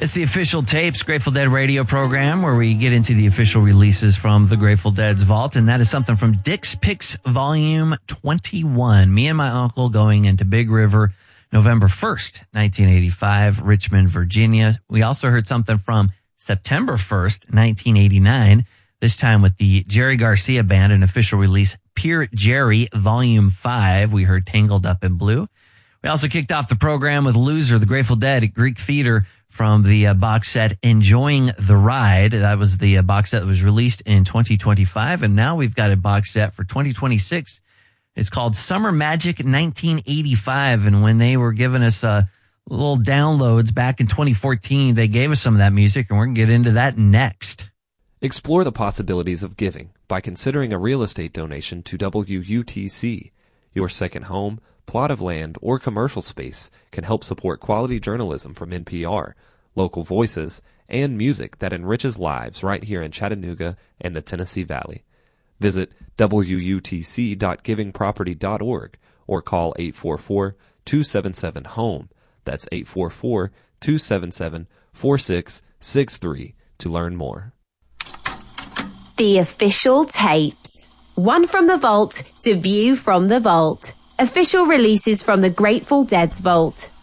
It's the Official Tapes Grateful Dead radio program where we get into the official releases from the Grateful Dead's vault, and that is something from Dick's Picks Volume 21. Me and my uncle going into Big River, November 1st, 1985, Richmond, Virginia. We also heard something from September 1st, 1989, this time with the Jerry Garcia Band, an official release, Pure Jerry Volume 5. We heard Tangled Up in Blue. We also kicked off the program with Loser, the Grateful Dead at Greek Theater, from the box set Enjoying the Ride. That was the box set that was released in 2025, and now we've got a box set for 2026. It's called Summer Magic 1985, and when they were giving us little downloads back in 2014, they gave us some of that music, and we're going to get into that next. Explore the possibilities of giving by considering a real estate donation to WUTC. Your second home, plot of land, or commercial space can help support quality journalism from NPR, local voices, and music that enriches lives right here in Chattanooga and the Tennessee Valley. Visit wutc.givingproperty.org or call 844-277-HOME. That's 844-277-4663 to learn more. The Official Tapes. One from the vault to view from the vault. Official releases from the Grateful Dead's vault.